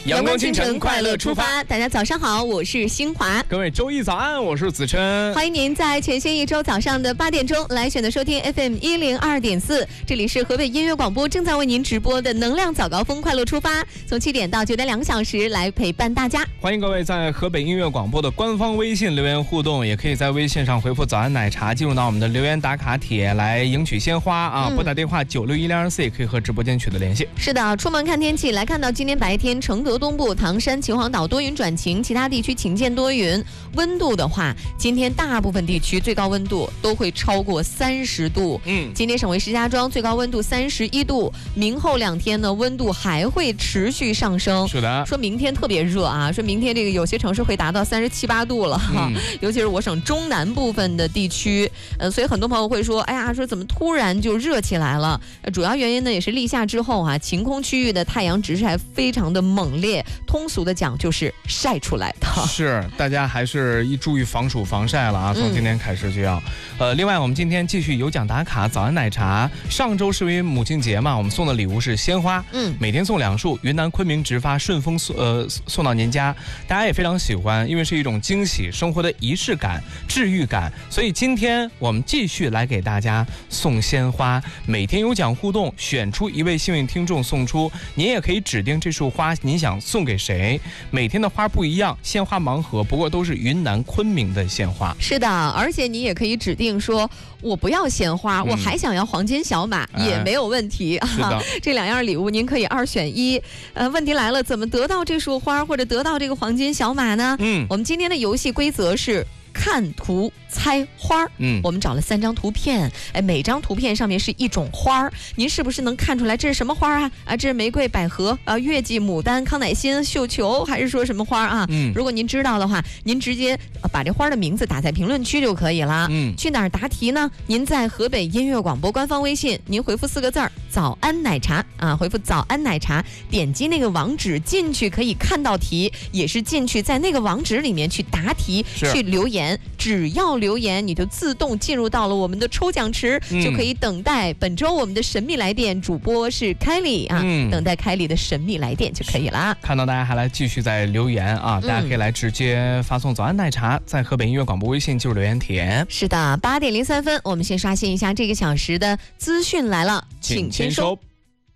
阳光清晨，快乐出发。 大家早上好，我是新华。 各位周一早安，我是子琛。 欢迎您在全新一周早上的8点钟来选择收听 FM 102.4，这里是河北音乐广播正在为您直播的能量早高峰快乐出发，从7点到9点2个小时来陪伴大家。 欢迎各位在河北音乐广播的官方微信留言互动，也可以在微信上回复早安奶茶进入到我们的留言打卡帖来赢取鲜花啊！拨打电话961024也可以和直播间取得联系。 是的，出门看天气来看到今天白天承德东部、唐山、秦皇岛多云转晴，其他地区晴间多云。温度的话，今天大部分地区最高温度都会超过30度。今天省会石家庄最高温度31度，明后2天呢温度还会持续上升。 是的， 说明天特别热啊，说明天这个有些城市会达到37、8度了哈，尤其是我省中南部分的地区。所以很多朋友会说，哎呀，说怎么突然就热起来了？主要原因呢也是立夏之后啊，晴空区域的太阳直射还非常的猛烈，通俗的讲就是晒出来的。 是，大家还是注意防暑防晒了啊！从今天开始就要。另外我们今天继续有奖打卡，早安奶茶。上周是因为母亲节嘛，我们送的礼物是鲜花，每天送2束，云南昆明直发顺丰送到您家，大家也非常喜欢，因为是一种惊喜，生活的仪式感、治愈感。所以今天我们继续来给大家送鲜花，每天有奖互动，选出1位幸运听众送出，您也可以指定这束花您想送给谁。每天的花不一样，鲜花盲盒，不过都是云南昆明的鲜花。 是的，而且你也可以指定说，我不要鲜花，我还想要黄金小马，也没有问题啊。 是的， 这2样礼物您可以2选1。问题来了，怎么得到这束花或者得到这个黄金小马呢？我们今天的游戏规则是看图猜花。我们找了3张图片，每张图片上面是一种花，您是不是能看出来这是什么花啊？这是玫瑰、百合、月季、牡丹、康乃馨、绣球，还是说什么花啊？如果您知道的话，您直接把这花的名字打在评论区就可以了。去哪儿答题呢？您在河北音乐广播官方微信，您回复4个字早安奶茶啊，回复早安奶茶，点击那个网址进去可以看到题，也是进去在那个网址里面去答题，去留言，只要留言你就自动进入到了我们的抽奖池，就可以等待本周我们的神秘来电，主播是凯里啊，等待凯里的神秘来电就可以了。 看到大家还来继续在留言啊，大家可以来直接发送早安奶茶，在河北音乐广播微信就是留言帖。 是的，8点03分，我们先刷新一下这个小时的资讯来了，请签收。